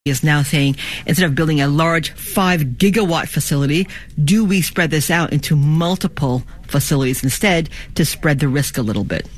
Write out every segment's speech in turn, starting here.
is now saying instead of building a large 5 gigawatt facility, do we spread this out into multiple facilities instead to spread the risk a little bit?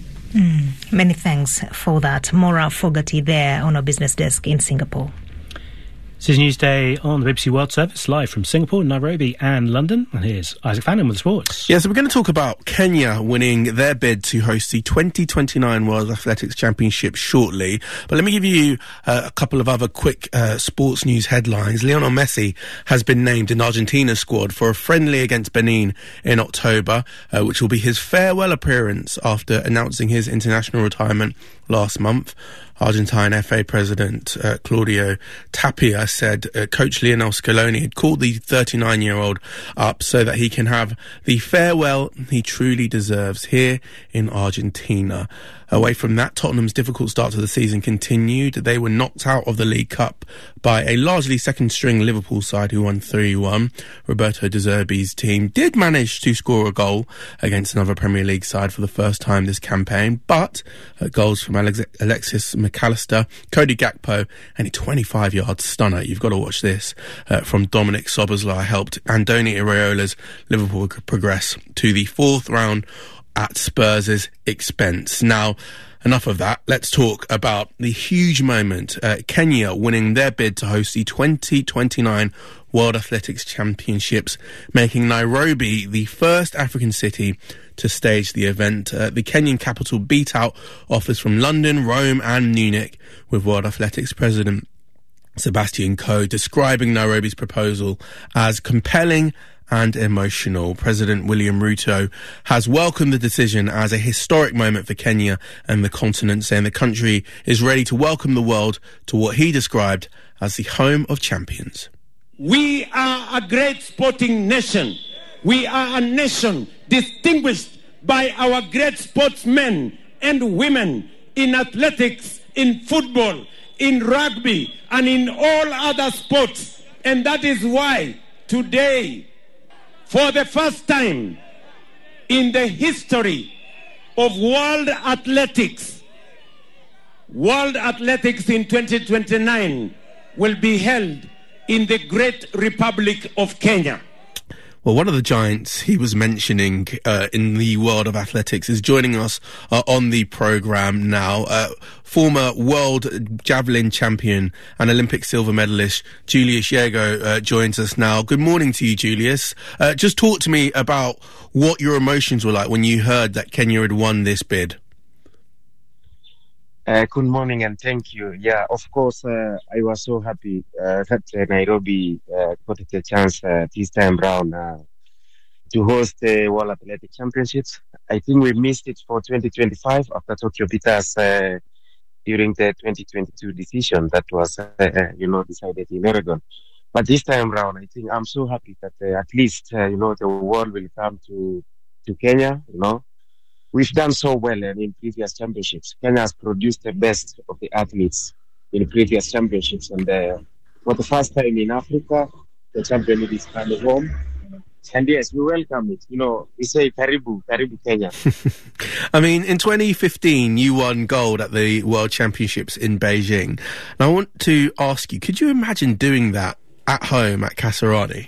Many thanks for that. Maura Fogarty there on our business desk in Singapore. This is Newsday on the BBC World Service, live from Singapore, Nairobi and London. And here's Isaac Fannin with sports. Yeah, so we're going to talk about Kenya winning their bid to host the 2029 World Athletics Championships shortly. But let me give you a couple of other quick sports news headlines. Lionel Messi has been named in Argentina's squad for a friendly against Benin in October, which will be his farewell appearance after announcing his international retirement last month. Argentine FA President Claudio Tapia said coach Lionel Scaloni had called the 39-year-old up so that he can have the farewell he truly deserves here in Argentina. Away from that, Tottenham's difficult start to the season continued. They were knocked out of the League Cup by a largely second-string Liverpool side who won 3-1. Roberto De Zerbi's team did manage to score a goal against another Premier League side for the first time this campaign, but goals from Alexis McAllister, Cody Gakpo, and a 25-yard stunner, you've got to watch this, from Dominic Szoboszlai helped Andoni Iraola's Liverpool progress to the fourth round at Spurs' expense. Now, enough of that. Let's talk about the huge moment. Kenya winning their bid to host the 2029 World Athletics Championships, making Nairobi the first African city to stage the event. The Kenyan capital beat out offers from London, Rome and Munich, with World Athletics President Sebastian Coe describing Nairobi's proposal as compelling and emotional. President William Ruto has welcomed the decision as a historic moment for Kenya and the continent, saying the country is ready to welcome the world to what he described as the home of champions. We are a great sporting nation. We are a nation distinguished by our great sportsmen and women in athletics, in football, in rugby, and in all other sports. And that is why today, for the first time in the history of World Athletics in 2029 will be held in the great Republic of Kenya. Well, one of the giants he was mentioning in the world of athletics is joining us on the programme now. Former world javelin champion and Olympic silver medalist Julius Yego joins us now. Good morning to you, Julius. Just talk to me about what your emotions were like when you heard that Kenya had won this bid. Good morning and thank you. Yeah, of course, I was so happy that Nairobi got the chance this time round to host the World Athletic Championships. I think we missed it for 2025 after Tokyo beat us during the 2022 decision that was, decided in Oregon. But this time round, I think I'm so happy that at least, the world will come to Kenya, We've done so well in previous championships. Kenya has produced the best of the athletes in previous championships. And for the first time in Africa, the champion is coming home. And yes, we welcome it. We say Karibu Kenya. I mean, in 2015, you won gold at the World Championships in Beijing. And I want to ask you, could you imagine doing that at home at Kasarani?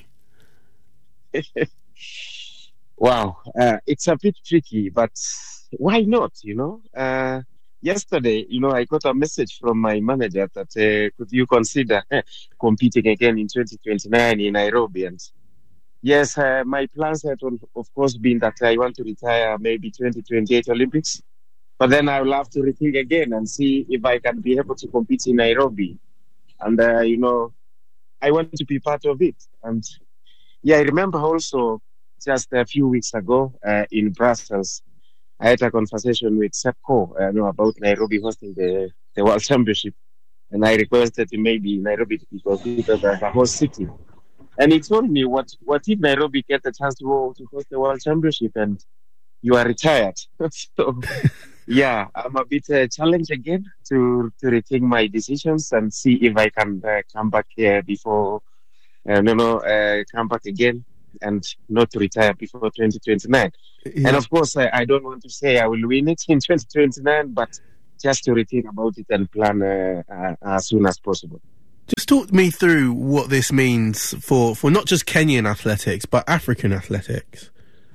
Wow, it's a bit tricky, but why not, Yesterday, I got a message from my manager that could you consider competing again in 2029 in Nairobi? And yes, my plans had, of course, been that I want to retire maybe 2028 Olympics. But then I will have to rethink again and see if I can be able to compete in Nairobi. And, I want to be part of it. And, yeah, I remember also just a few weeks ago in Brussels, I had a conversation with Sepco about Nairobi hosting the World Championship. And I requested maybe Nairobi to be considered as a host city. And he told me, what if Nairobi get a chance to host the World Championship and you are retired? So, yeah, I'm a bit challenged again to rethink my decisions and see if I can come back here before, come back again and not retire before 2029. Yeah. And of course, I don't want to say I will win it in 2029, but just to rethink about it and plan as soon as possible. Just talk me through what this means for not just Kenyan athletics, but African athletics.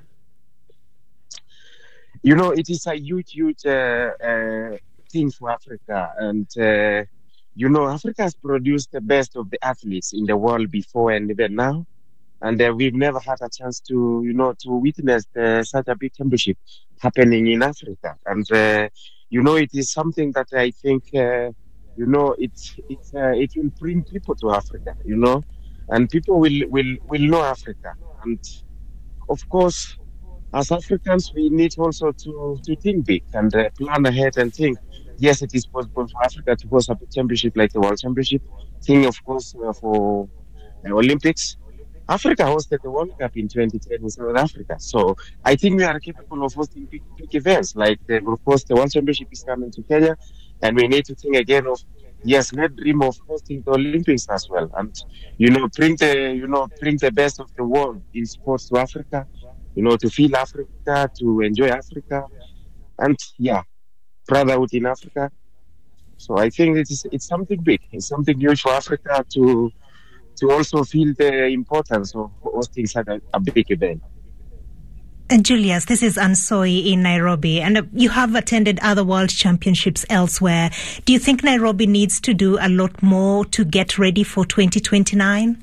You know, it is a huge thing for Africa. And, you know, Africa has produced the best of the athletes in the world before and even now. And we've never had a chance to, you know, to witness such a big championship happening in Africa. And, you know, it is something that I think, you know, it will bring people to Africa, you know, and people will know Africa. And of course, as Africans, we need also to think big and plan ahead and think, yes, it is possible for Africa to host a big championship like the World Championship. Think, of course, for the Olympics. Africa hosted the World Cup in 2010 in South Africa. So I think we are capable of hosting big events. Like, of course, the World Championship is coming to Kenya. And we need to think again of, yes, let's dream of hosting the Olympics as well. And, you know, bring the best of the world in sports to Africa, you know, to feel Africa, to enjoy Africa. And, yeah, brotherhood in Africa. So I think it's something big. It's something huge for Africa to also feel the importance of hosting such a big event. And Julius, this is Ansoi in Nairobi, and you have attended other world championships elsewhere. Do you think Nairobi needs to do a lot more to get ready for 2029?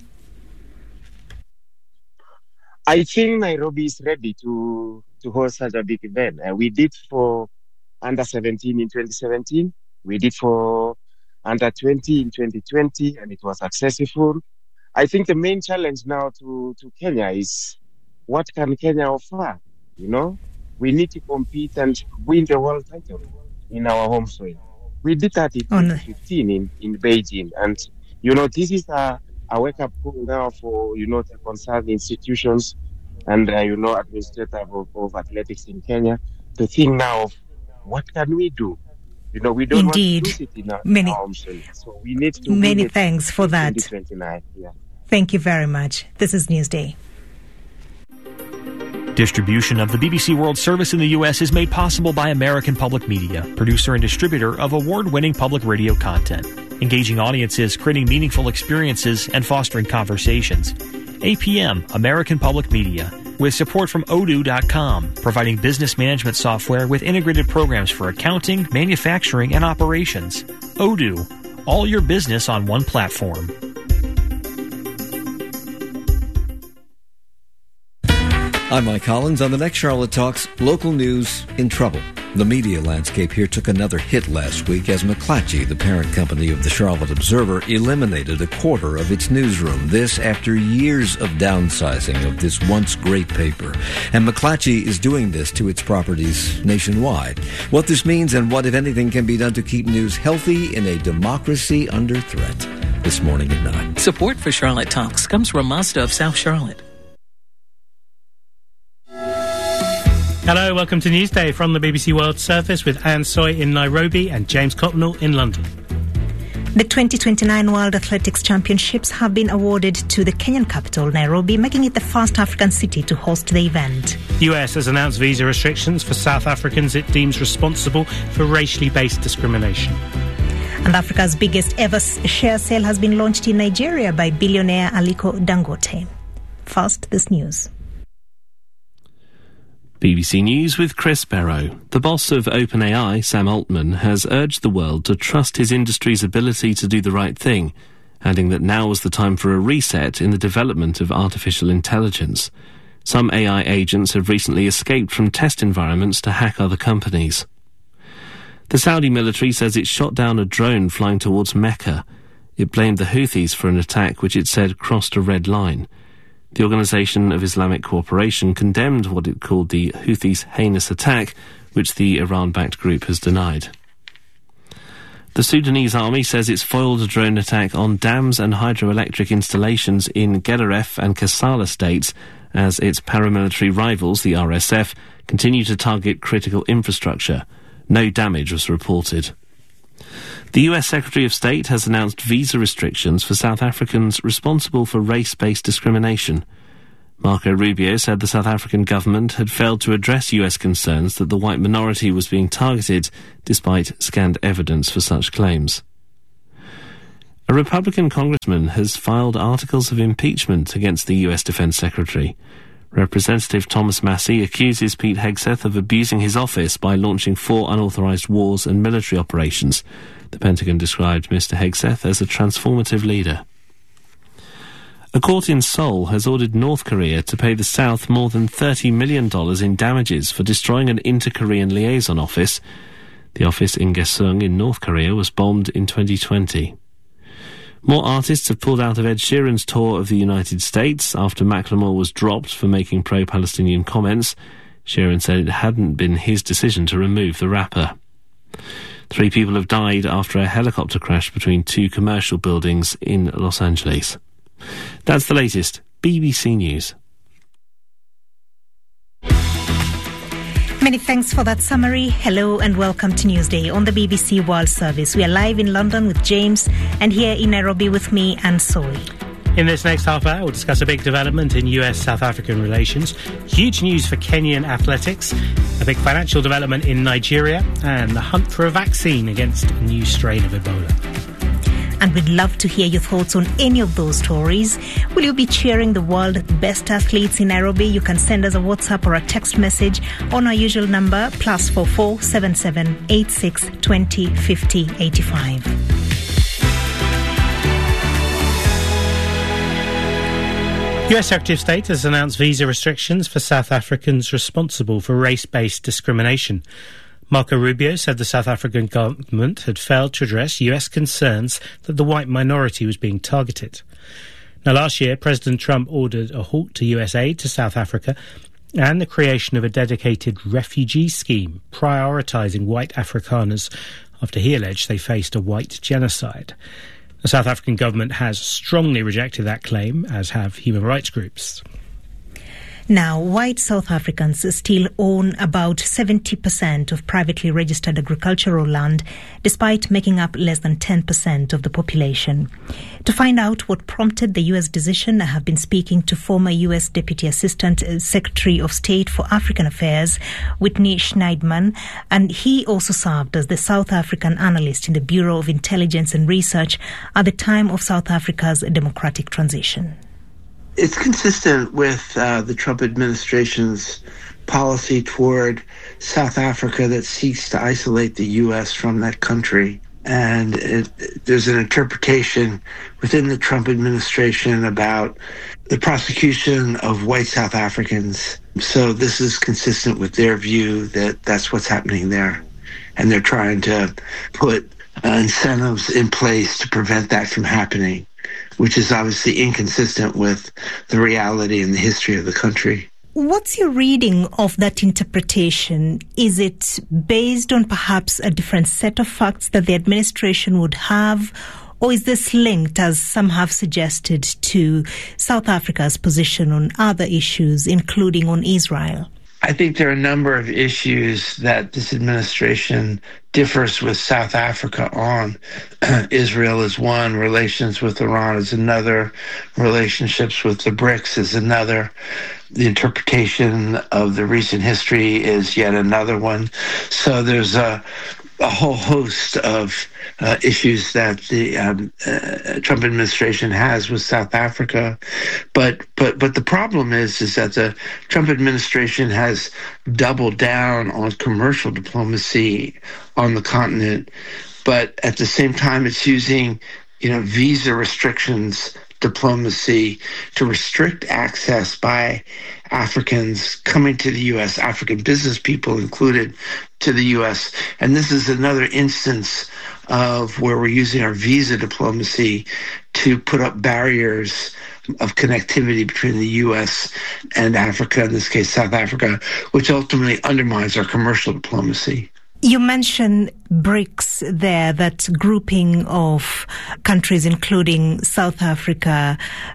I think Nairobi is ready to host such a big event. We did for under 17 in 2017. We did for under 20 in 2020, and it was successful. I think the main challenge now to Kenya is, what can Kenya offer? You know, we need to compete and win the world title in our home soil. We did that in 2015 in Beijing. And, you know, this is a wake-up call now for, you know, the concerned institutions and, you know, administrators of athletics in Kenya to think now of what can we do? You know, we don't want to lose it in our home soil. So we need to many thanks for that. 2029. Yeah. Thank you very much. This is Newsday. Distribution of the BBC World Service in the U.S. is made possible by American Public Media, producer and distributor of award-winning public radio content, engaging audiences, creating meaningful experiences, and fostering conversations. APM, American Public Media, with support from Odoo.com, providing business management software with integrated programs for accounting, manufacturing, and operations. Odoo, all your business on one platform. I'm Mike Collins. On the next Charlotte Talks, local news in trouble. The media landscape here took another hit last week as McClatchy, the parent company of the Charlotte Observer, eliminated a quarter of its newsroom. This after years of downsizing of this once great paper. And McClatchy is doing this to its properties nationwide. What this means and what, if anything, can be done to keep news healthy in a democracy under threat. This morning at 9. Support for Charlotte Talks comes from Mazda of South Charlotte. Hello, welcome to Newsday from the BBC World Service with Anne Soy in Nairobi and James Cotnell in London. The 2029 World Athletics Championships have been awarded to the Kenyan capital, Nairobi, making it the first African city to host the event. US has announced visa restrictions for South Africans it deems responsible for racially based discrimination. And Africa's biggest ever share sale has been launched in Nigeria by billionaire Aliko Dangote. First, this news. BBC News with Chris Barrow. The boss of OpenAI, Sam Altman, has urged the world to trust his industry's ability to do the right thing, adding that now was the time for a reset in the development of artificial intelligence. Some AI agents have recently escaped from test environments to hack other companies. The Saudi military says it shot down a drone flying towards Mecca. It blamed the Houthis for an attack which it said crossed a red line. The Organisation of Islamic Cooperation condemned what it called the Houthis' heinous attack, which the Iran-backed group has denied. The Sudanese army says it's foiled a drone attack on dams and hydroelectric installations in Gedaref and Kassala states as its paramilitary rivals, the RSF, continue to target critical infrastructure. No damage was reported. The US Secretary of State has announced visa restrictions for South Africans responsible for race-based discrimination. Marco Rubio said the South African government had failed to address US concerns that the white minority was being targeted, despite scanned evidence for such claims. A Republican congressman has filed articles of impeachment against the U.S. Defense Secretary. Representative Thomas Massie accuses Pete Hegseth of abusing his office by launching 4 unauthorized wars and military operations. The Pentagon described Mr. Hegseth as a transformative leader. A court in Seoul has ordered North Korea to pay the South more than $30 million in damages for destroying an inter-Korean liaison office. The office in Gaeseong in North Korea was bombed in 2020. More artists have pulled out of Ed Sheeran's tour of the United States after Macklemore was dropped for making pro-Palestinian comments. Sheeran said it hadn't been his decision to remove the rapper. 3 people have died after a helicopter crash between 2 commercial buildings in Los Angeles. That's the latest. BBC News. Many thanks for that summary. Hello and welcome to Newsday on the BBC World Service. We are live in London with James and here in Nairobi with me, Ansoi. In this next half hour, we'll discuss a big development in US-South African relations, huge news for Kenyan athletics, a big financial development in Nigeria, and the hunt for a vaccine against a new strain of Ebola. And we'd love to hear your thoughts on any of those stories. Will you be cheering the world's best athletes in Nairobi? You can send us a WhatsApp or a text message on our usual number, +44 77 86 20 50 85. US Secretary of State has announced visa restrictions for South Africans responsible for race-based discrimination. Marco Rubio said the South African government had failed to address US concerns that the white minority was being targeted. Now, last year, President Trump ordered a halt to US aid to South Africa and the creation of a dedicated refugee scheme prioritising white Afrikaners after he alleged they faced a white genocide. The South African government has strongly rejected that claim, as have human rights groups. Now, white South Africans still own about 70% of privately registered agricultural land, despite making up less than 10% of the population. To find out what prompted the U.S. decision, I have been speaking to former U.S. Deputy Assistant Secretary of State for African Affairs, Whitney Schneidman, and he also served as the South African analyst in the Bureau of Intelligence and Research at the time of South Africa's democratic transition. It's consistent with the Trump administration's policy toward South Africa that seeks to isolate the U.S. from that country. And there's an interpretation within the Trump administration about the prosecution of white South Africans. So this is consistent with their view that that's what's happening there. And they're trying to put incentives in place to prevent that from happening, which is obviously inconsistent with the reality and the history of the country. What's your reading of that interpretation? Is it based on perhaps a different set of facts that the administration would have, or is this linked, as some have suggested, to South Africa's position on other issues, including on Israel? I think there are a number of issues that this administration differs with South Africa on. Israel is one, relations with Iran is another, relationships with the BRICS is another. The interpretation of the recent history is yet another one. So there's a whole host of issues that the Trump administration has with South Africa, but the problem is that the Trump administration has doubled down on commercial diplomacy on the continent, but at the same time it's using visa restrictions diplomacy to restrict access by Africans coming to the U.S., African business people included, to the U.S. And this is another instance of where we're using our visa diplomacy to put up barriers of connectivity between the U.S. and Africa, in this case South Africa, which ultimately undermines our commercial diplomacy. You mentioned BRICS there, that grouping of countries including South Africa,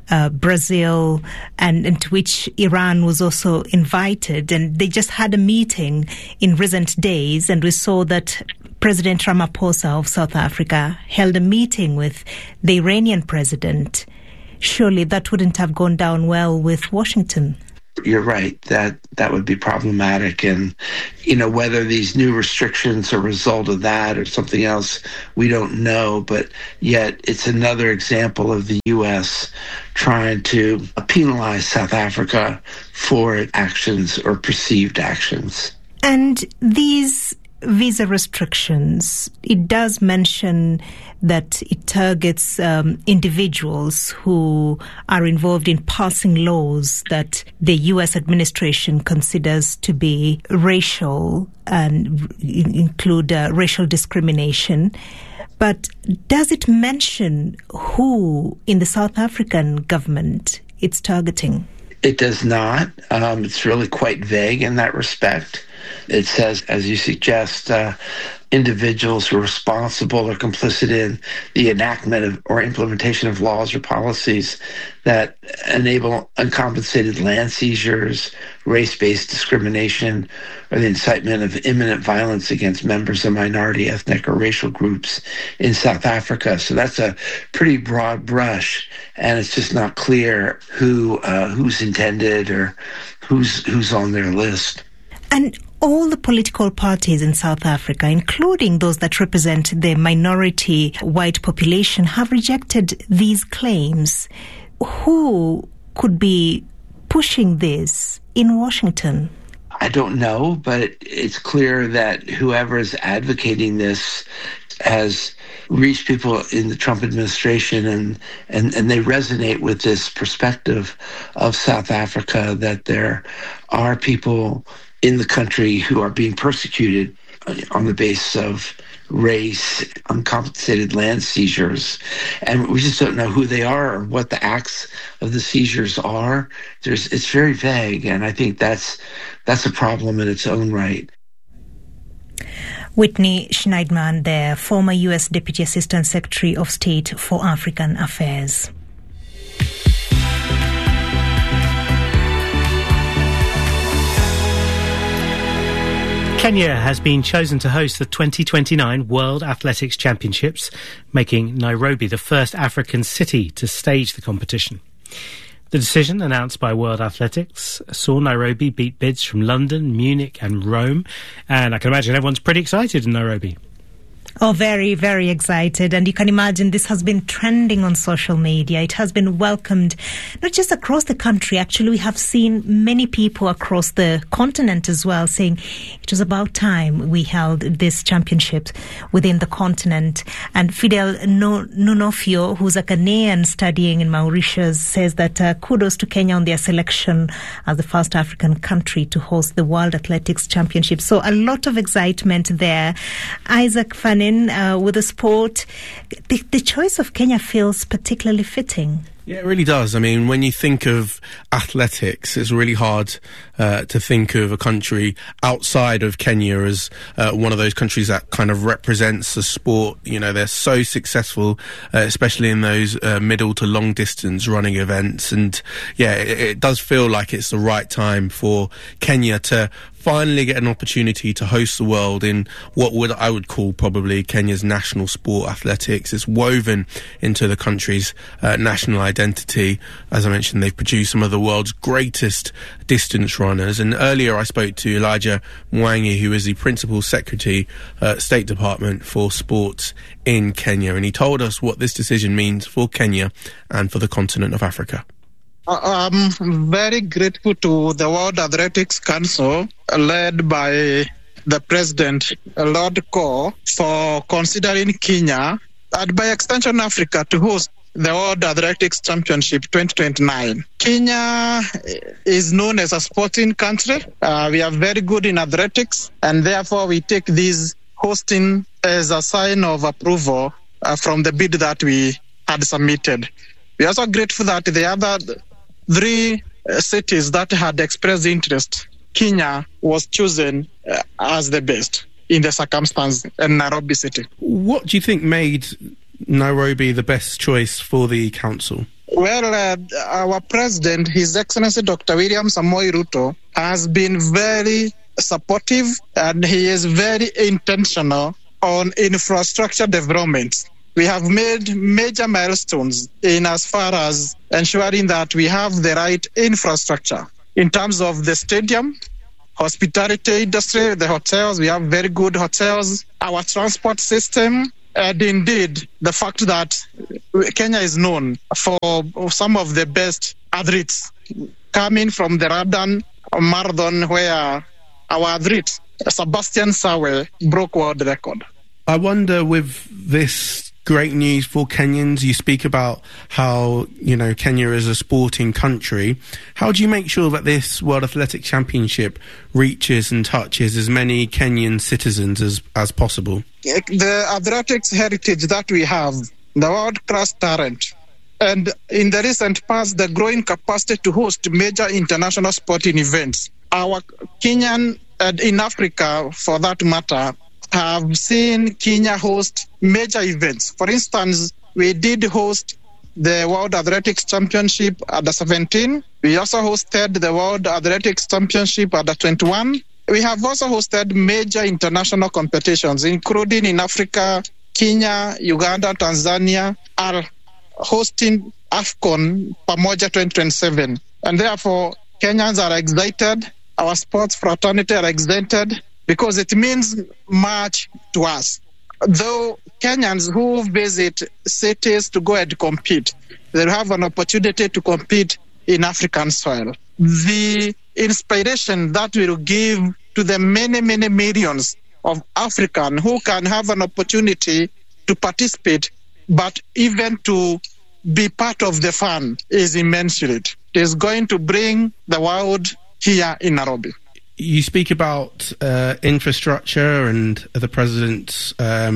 Brazil, and to which Iran was also invited. And they just had a meeting in recent days, and we saw that President Ramaphosa of South Africa held a meeting with the Iranian president. Surely that wouldn't have gone down well with Washington. you're right, that would be problematic. And, whether these new restrictions are a result of that or something else, we don't know. But yet it's another example of the U.S. trying to penalize South Africa for actions or perceived actions. And these visa restrictions, it does mention that it targets individuals who are involved in passing laws that the U.S. administration considers to be racial and include racial discrimination. But does it mention who in the South African government it's targeting? It does not. It's really quite vague in that respect. It says, as you suggest, individuals who are responsible or complicit in the enactment of or implementation of laws or policies that enable uncompensated land seizures, race-based discrimination, or the incitement of imminent violence against members of minority, ethnic, or racial groups in South Africa. So that's a pretty broad brush, and it's just not clear who's intended or who's on their list. And all the political parties in South Africa, including those that represent the minority white population, have rejected these claims. Who could be pushing this in Washington? I don't know, but it's clear that whoever is advocating this has reached people in the Trump administration, and they resonate with this perspective of South Africa, that there are people in the country who are being persecuted on the basis of race, uncompensated land seizures, and we just don't know who they are or what the acts of the seizures are. It's very vague, and I think that's a problem in its own right. Whitney Schneidman, the former U.S. Deputy Assistant Secretary of State for African Affairs. Kenya has been chosen to host the 2029 World Athletics Championships, making Nairobi the first African city to stage the competition. The decision, announced by World Athletics, saw Nairobi beat bids from London, Munich and Rome, and I can imagine everyone's pretty excited in Nairobi. Oh, very, very excited. And you can imagine this has been trending on social media. It has been welcomed not just across the country. Actually, we have seen many people across the continent as well saying it was about time we held this championship within the continent. And Fidel Nunofio, who's a Ghanaian studying in Mauritius, says that kudos to Kenya on their selection as the first African country to host the World Athletics Championship. So a lot of excitement there. Isaac Fanin, with the sport, the choice of Kenya feels particularly fitting. Yeah, it really does. I mean, when you think of athletics, it's really hard to think of a country outside of Kenya as one of those countries that kind of represents the sport. You know, they're so successful, especially in those middle to long distance running events. And yeah, it does feel like it's the right time for Kenya to finally get an opportunity to host the world in what I would call probably Kenya's national sport, athletics. It's woven into the country's national identity. As I mentioned, they've produced some of the world's greatest distance runners. And earlier I spoke to Elijah Mwangi, who is the Principal Secretary, State Department for Sports in Kenya. And he told us what this decision means for Kenya and for the continent of Africa. I'm very grateful to the World Athletics Council, led by the President, Lord Kor, for considering Kenya, and by extension Africa, to host the World Athletics Championship 2029. Kenya is known as a sporting country. We are very good in athletics, and therefore we take this hosting as a sign of approval from the bid that we had submitted. We are also grateful that the other three cities that had expressed interest, Kenya was chosen as the best in the circumstance in Nairobi City. What do you think made Nairobi the best choice for the council? Well, our president, His Excellency Dr. William Samoei Ruto, has been very supportive, and he is very intentional on infrastructure development. We have made major milestones in as far as ensuring that we have the right infrastructure In terms of the stadium, hospitality industry, the hotels, we have very good hotels, our transport system, and indeed the fact that Kenya is known for some of the best athletes coming from the Rwandan marathon, where our athlete Sebastian Sawe broke world record. I wonder, with this great news for Kenyans, you speak about how, Kenya is a sporting country. How do you make sure that this World Athletics Championship reaches and touches as many Kenyan citizens as possible? The athletics heritage that we have, the world-class talent, and in the recent past, the growing capacity to host major international sporting events. Our Kenyan, and in Africa, for that matter, have seen Kenya host major events. For instance, we did host the World Athletics Championship at the 17. We also hosted the World Athletics Championship at the 21. We have also hosted major international competitions, including in Africa. Kenya, Uganda, Tanzania are hosting AFCON Pamoja 2027. And therefore, Kenyans are excited. Our sports fraternity are excited, because it means much to us. Though Kenyans who visit cities to go and compete, they have an opportunity to compete in African soil. The inspiration that will give to the many, many millions of Africans who can have an opportunity to participate, but even to be part of the fun, is immense. It is going to bring the world here in Nairobi. You speak about infrastructure and the president's,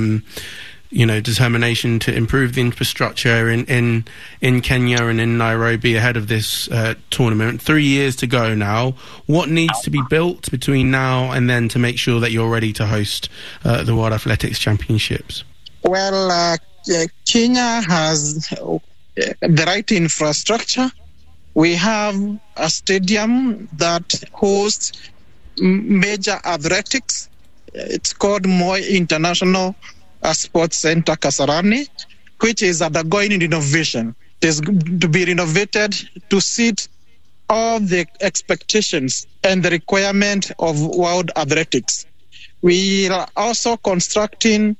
determination to improve the infrastructure in Kenya and in Nairobi ahead of this tournament. 3 years to go now. What needs to be built between now and then to make sure that you're ready to host the World Athletics Championships? Well, Kenya has the right infrastructure. We have a stadium that hosts major athletics. It's called Moi International Sports Center Kasarani, which is undergoing renovation. It is to be renovated to suit all the expectations and the requirement of world athletics. We are also constructing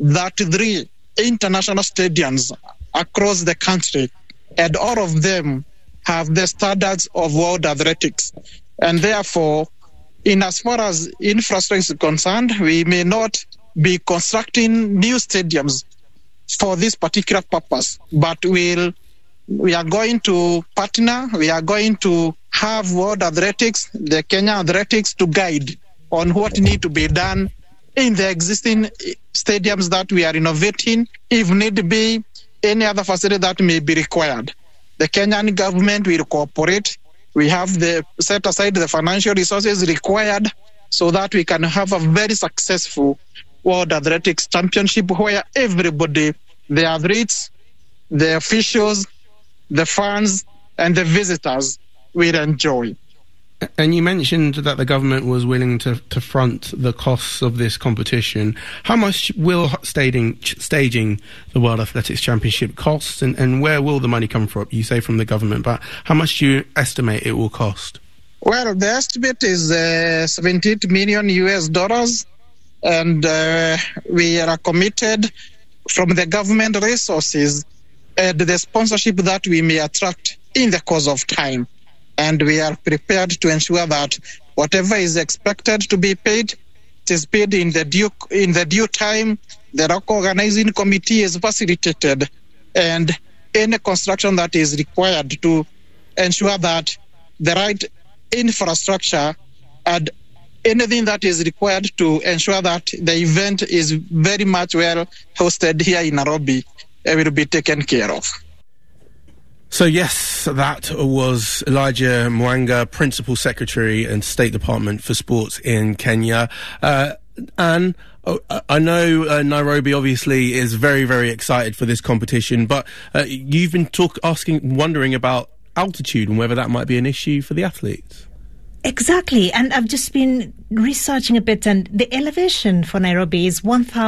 33 international stadiums across the country, and all of them have the standards of world athletics. And therefore, in as far as infrastructure is concerned, we may not be constructing new stadiums for this particular purpose, but we are going to partner, we are going to have world athletics, the Kenya athletics, to guide on what needs to be done in the existing stadiums that we are innovating, if need be any other facility that may be required. The Kenyan government will cooperate. We have set aside the financial resources required so that we can have a very successful World Athletics Championship where everybody, the athletes, the officials, the fans, and the visitors will enjoy. And you mentioned that the government was willing to front the costs of this competition. How much will staging the World Athletics Championship cost, and where will the money come from? You say from the government, but how much do you estimate it will cost? Well, the estimate is $17 million US, and we are committed from the government resources and the sponsorship that we may attract in the course of time. And we are prepared to ensure that whatever is expected to be paid, it is paid in the due time. The local organizing committee is facilitated, and any construction that is required to ensure that the right infrastructure and anything that is required to ensure that the event is very much well hosted here in Nairobi will be taken care of. So yes, that was Elijah Mwanga, Principal Secretary and State Department for Sports in Kenya. Anne, I know Nairobi obviously is very, very excited for this competition, but you've been wondering about altitude and whether that might be an issue for the athletes. Exactly. And I've just been researching a bit, and the elevation for Nairobi is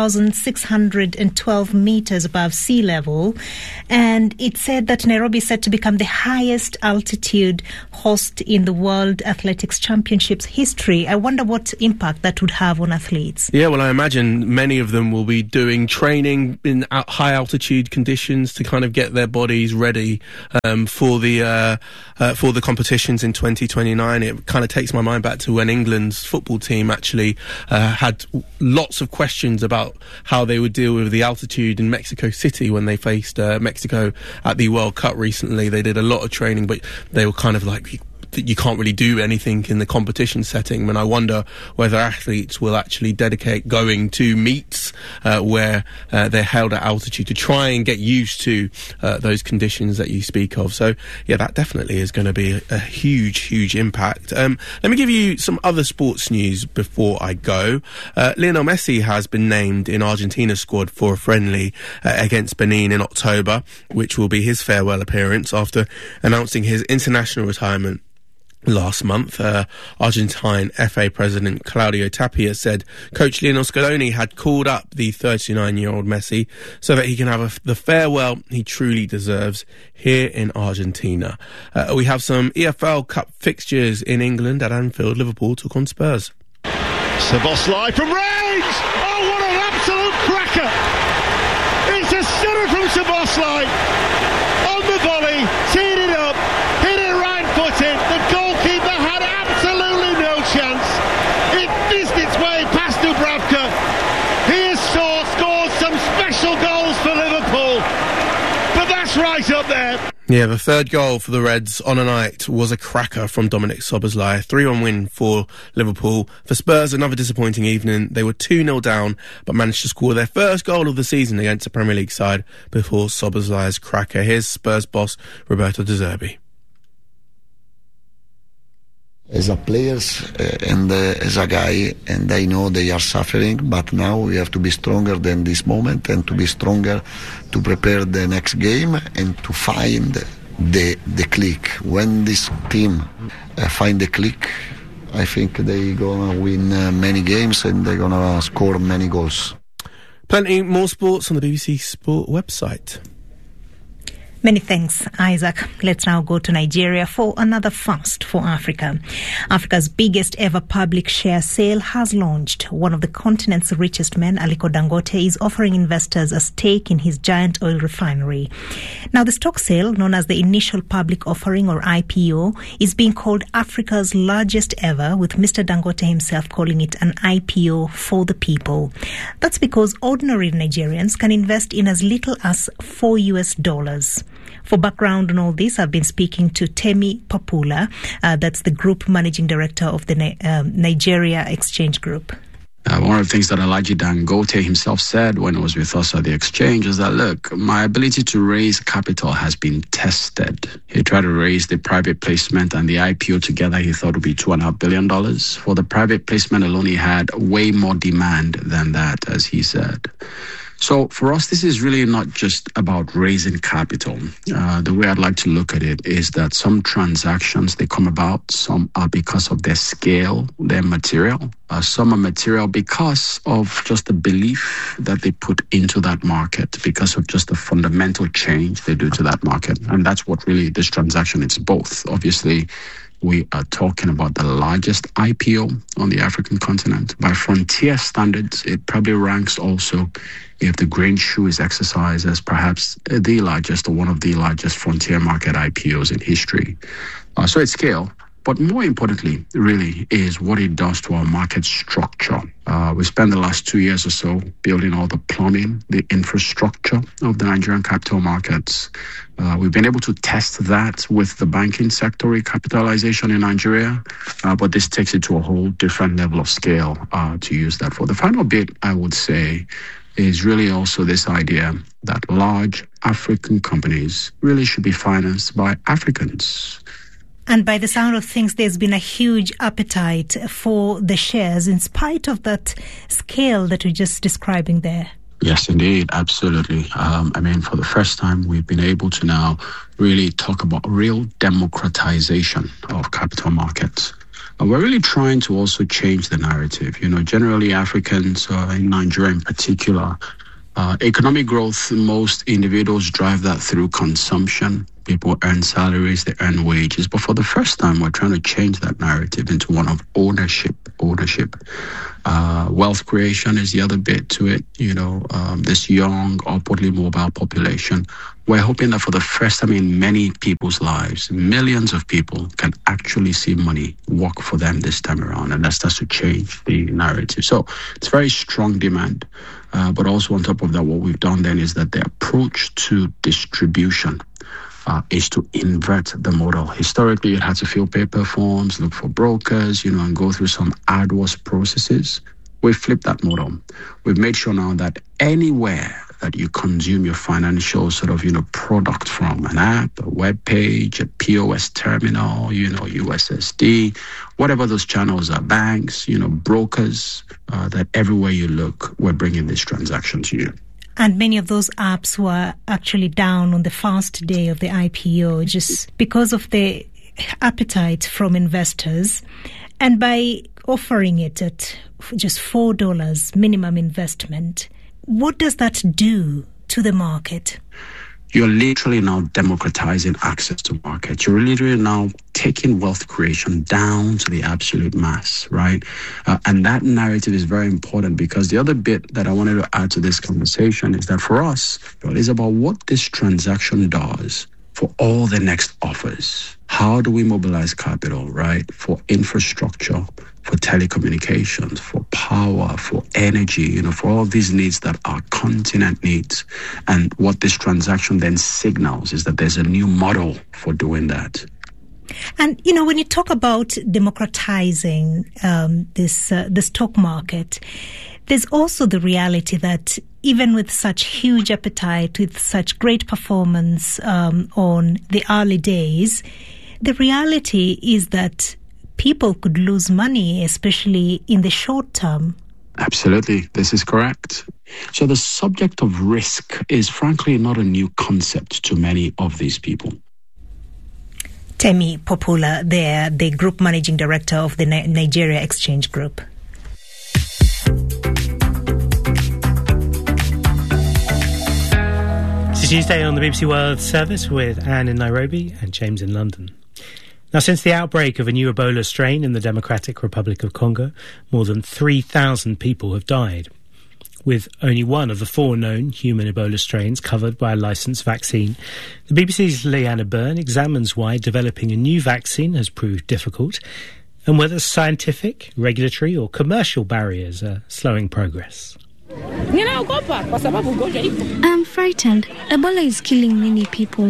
1,612 meters above sea level. And it said that Nairobi is set to become the highest altitude host in the World Athletics Championships history. I wonder what impact that would have on athletes. Yeah, well, I imagine many of them will be doing training in high altitude conditions to kind of get their bodies ready for the competitions in 2029. It kind of takes my mind back to when England's football team actually had lots of questions about how they would deal with the altitude in Mexico City when they faced Mexico at the World Cup recently. They did a lot of training, but they were kind of like, you can't really do anything in the competition setting. And I wonder whether athletes will actually dedicate going to meets where they're held at altitude to try and get used to those conditions that you speak of. So yeah, that definitely is going to be a huge impact. Let me give you some other sports news before I go. Lionel Messi has been named in Argentina's squad for a friendly against Benin in October, which will be his farewell appearance after announcing his international retirement last month. Argentine FA President Claudio Tapia said coach Lionel Scaloni had called up the 39-year-old Messi so that he can have the farewell he truly deserves here in Argentina. We have some EFL Cup fixtures in England at Anfield. Liverpool took on Spurs. Szoboszlai from range! Oh, what an absolute cracker! It's a sitter from Szoboszlai on the volley, teed it up, hit it right-footed. The goalkeeper had absolutely no chance. It fizzed its way past Dubravka. He has scored some special goals for Liverpool, but that's right up there. Yeah, the third goal for the Reds on a night was a cracker from Dominic Szoboszlai. 3-1 win for Liverpool. For Spurs, another disappointing evening. They were 2-0 down, but managed to score their first goal of the season against a Premier League side before Szoboszlai's cracker. Here's Spurs boss Roberto De Zerbi. As a players and as a guy, and I know they are suffering, but now we have to be stronger than this moment and to be stronger to prepare the next game and to find the click. When this team find the click, I think they gonna win many games and they're gonna score many goals. Plenty more sports on the BBC Sport website. Many thanks, Isaac. Let's now go to Nigeria for another fast for Africa. Africa's biggest ever public share sale has launched. One of the continent's richest men, Aliko Dangote, is offering investors a stake in his giant oil refinery. Now, the stock sale, known as the Initial Public Offering or IPO, is being called Africa's largest ever, with Mr. Dangote himself calling it an IPO for the people. That's because ordinary Nigerians can invest in as little as $4. For background on all this, I've been speaking to Temi Papula. That's the group managing director of the Nigeria Exchange Group. One of the things that Alhaji Dangote himself said when he was with us at the exchange is that, look, my ability to raise capital has been tested. He tried to raise the private placement and the IPO together. He thought it would be $2.5 billion. For the private placement alone, he had way more demand than that, as he said. So for us, this is really not just about raising capital. The way I'd like to look at it is that some transactions, they come about, some are because of their scale, their material. Some are material because of just the belief that they put into that market, because of just the fundamental change they do to that market. And that's what really this transaction, it's both. Obviously, we are talking about the largest IPO on the African continent. By frontier standards, it probably ranks also, if the green shoe is exercised, as perhaps the largest or one of the largest frontier market IPOs in history. So it's scale. But more importantly, really, is what it does to our market structure. We spent the last 2 years or so building all the plumbing, the infrastructure of the Nigerian capital markets. We've been able to test that with the banking sector recapitalization in Nigeria, but this takes it to a whole different level of scale to use that for. The final bit, I would say, is really also this idea that large African companies really should be financed by Africans. And by the sound of things, there's been a huge appetite for the shares in spite of that scale that we're just describing there. Yes, indeed. Absolutely. For the first time, we've been able to now really talk about real democratization of capital markets. We're really trying to also change the narrative. Generally Africans, in Nigeria in particular, economic growth, most individuals drive that through consumption. People earn salaries, they earn wages. But for the first time, we're trying to change that narrative into one of ownership. Wealth creation is the other bit to it. This young, upwardly mobile population. We're hoping that for the first time in many people's lives, millions of people can actually see money work for them this time around. And that starts to change the narrative. So it's very strong demand. But also on top of that, what we've done then is that the approach to distribution is to invert the model. Historically, you had to fill paper forms, look for brokers, and go through some arduous processes. We've flipped that model. We've made sure now that anywhere that you consume your financial product from, an app, a web page, a POS terminal, USSD, whatever those channels are, banks, brokers, that everywhere you look, we're bringing this transaction to you. And many of those apps were actually down on the first day of the IPO just because of the appetite from investors. And by offering it at just $4 minimum investment, what does that do to the market? You're literally now democratizing access to markets. You're literally now taking wealth creation down to the absolute mass, right? And that narrative is very important because the other bit that I wanted to add to this conversation is that for us, it's about what this transaction does for all the next offers. How do we mobilize capital, right? For infrastructure, for telecommunications, for power, for energy, for all of these needs that our continent needs. And what this transaction then signals is that there's a new model for doing that. And, when you talk about democratizing the stock market, there's also the reality that even with such huge appetite, with such great performance on the early days, the reality is that people could lose money, especially in the short term. Absolutely. This is correct. So the subject of risk is frankly not a new concept to many of these people. Temi Popula, they're the Group Managing Director of the Nigeria Exchange Group. It's Tuesday on the BBC World Service with Anne in Nairobi and James in London. Now, since the outbreak of a new Ebola strain in the Democratic Republic of Congo, more than 3,000 people have died. With only one of the 4 known human Ebola strains covered by a licensed vaccine, the BBC's Leanna Byrne examines why developing a new vaccine has proved difficult and whether scientific, regulatory or commercial barriers are slowing progress. I'm frightened. Ebola is killing many people.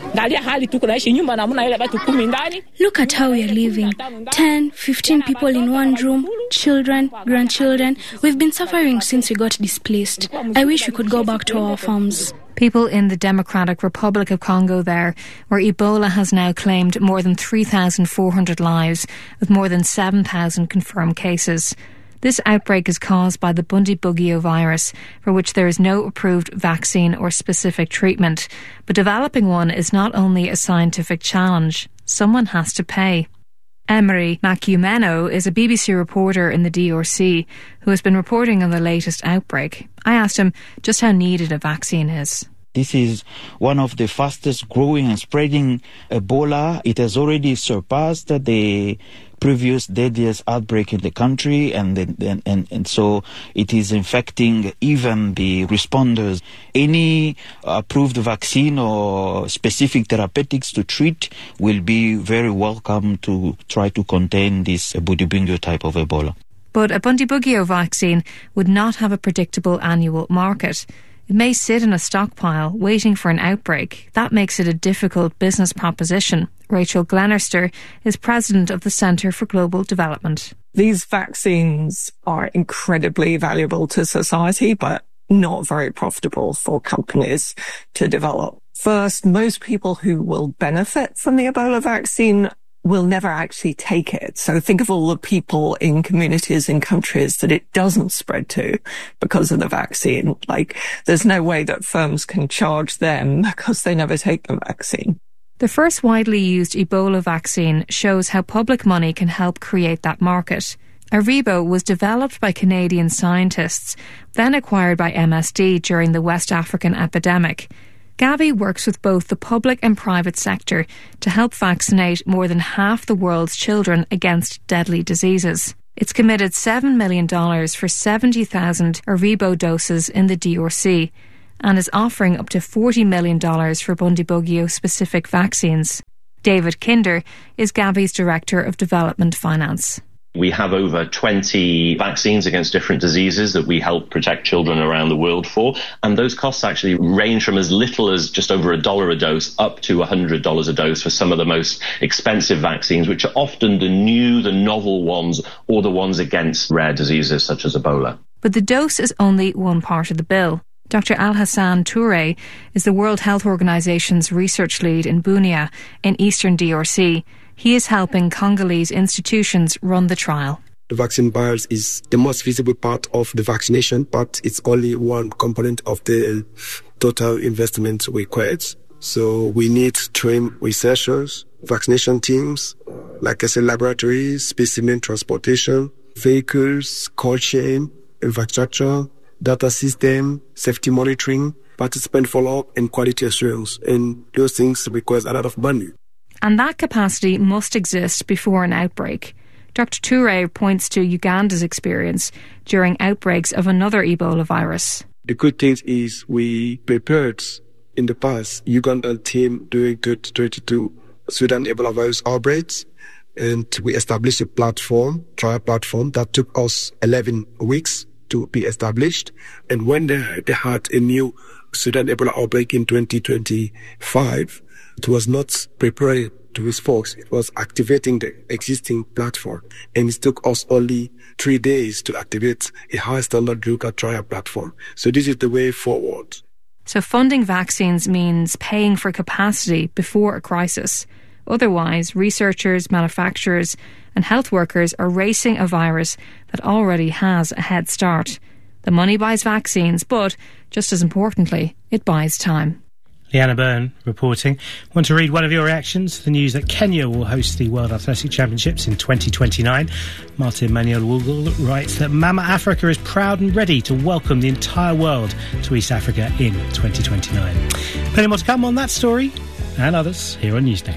Look at how we are living. 10, 15 people in one room, children, grandchildren. We've been suffering since we got displaced. I wish we could go back to our farms. People in the Democratic Republic of Congo there, where Ebola has now claimed more than 3,400 lives, with more than 7,000 confirmed cases. This outbreak is caused by the Bundibugyo virus, for which there is no approved vaccine or specific treatment. But developing one is not only a scientific challenge, someone has to pay. Emery Makumeno is a BBC reporter in the DRC who has been reporting on the latest outbreak. I asked him just how needed a vaccine is. This is one of the fastest growing and spreading Ebola. It has already surpassed the previous deadliest outbreak in the country, and so it is infecting even the responders. Any approved vaccine or specific therapeutics to treat will be very welcome to try to contain this Bundibugyo type of Ebola. But a Bundibugyo vaccine would not have a predictable annual market. It may sit in a stockpile waiting for an outbreak. That makes it a difficult business proposition. Rachel Glenister is president of the Centre for Global Development. These vaccines are incredibly valuable to society, but not very profitable for companies to develop. First, most people who will benefit from the Ebola vaccine will never actually take it. So think of all the people in communities in countries that it doesn't spread to because of the vaccine. Like, there's no way that firms can charge them because they never take the vaccine. The first widely used Ebola vaccine shows how public money can help create that market. Ervebo was developed by Canadian scientists, then acquired by MSD during the West African epidemic. Gavi works with both the public and private sector to help vaccinate more than half the world's children against deadly diseases. It's committed $7 million for 70,000 Ervebo doses in the DRC and is offering up to $40 million for Bundibugyo-specific vaccines. David Kinder is Gavi's Director of Development Finance. We have over 20 vaccines against different diseases that we help protect children around the world for. And those costs actually range from as little as just over $1 a dose up to $100 a dose for some of the most expensive vaccines, which are often the novel ones or the ones against rare diseases such as Ebola. But the dose is only one part of the bill. Dr. Alhassan Touré is the World Health Organization's research lead in Bunia in eastern DRC. He is helping Congolese institutions run the trial. The vaccine buyers is the most visible part of the vaccination, but it's only one component of the total investment required. So we need trained researchers, vaccination teams, like I said, laboratories, specimen transportation, vehicles, cold chain, infrastructure, data system, safety monitoring, participant follow-up, and quality assurance. And those things require a lot of money. And that capacity must exist before an outbreak. Dr. Touré points to Uganda's experience during outbreaks of another Ebola virus. The good thing is we prepared in the past Uganda team during 2022 Sudan Ebola virus outbreaks, and we established a trial platform that took us 11 weeks to be established. And when they had a new Sudan Ebola outbreak in 2025, it was not prepared to respond. It was activating the existing platform. And it took us only 3 days to activate a high standard local trial platform. So this is the way forward. So funding vaccines means paying for capacity before a crisis. Otherwise, researchers, manufacturers and health workers are racing a virus that already has a head start. The money buys vaccines, but, just as importantly, it buys time. Leanna Byrne reporting. Want to read one of your reactions to the news that Kenya will host the World Athletic Championships in 2029? Martin Manuel Wugel writes that Mama Africa is proud and ready to welcome the entire world to East Africa in 2029. Plenty more to come on that story and others here on Newsday.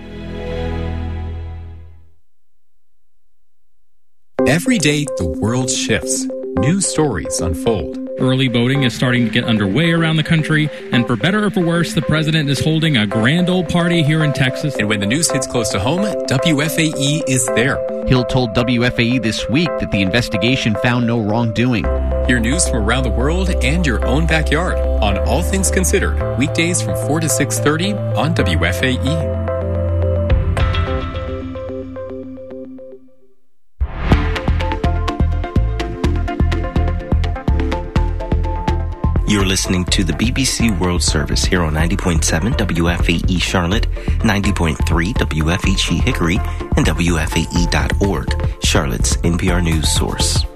Every day, the world shifts. New stories unfold. Early voting is starting to get underway around the country, and for better or for worse, the president is holding a grand old party here in Texas. And when the news hits close to home, WFAE is there. Hill told WFAE this week that the investigation found no wrongdoing. Hear news from around the world and your own backyard on All Things Considered, weekdays from 4 to 6:30 on WFAE. You're listening to the BBC World Service here on 90.7 WFAE Charlotte, 90.3 WFHE Hickory, and WFAE.org, Charlotte's NPR news source.